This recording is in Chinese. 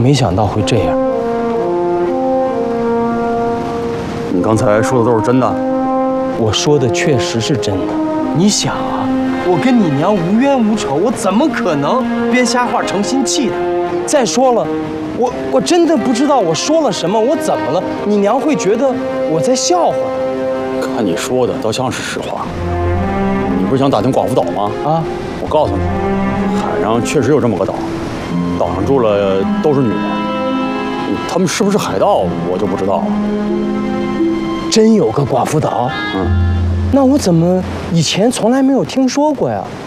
没想到会这样。 你刚才说的都是真的？ 我说的确实是真的。你想啊，我跟你娘无冤无仇，我怎么可能编瞎话成心气的？再说了，我真的不知道我说了什么，我怎么了？你娘会觉得我在笑话她。 看你说的倒像是实话。你不是想打听寡妇岛吗？ 啊， 我告诉你，海上确实有这么个岛，岛上住了都是女人。他们是不是海盗，我就不知道了。 真有个寡妇岛？ 嗯， 那我怎么以前从来没有听说过呀？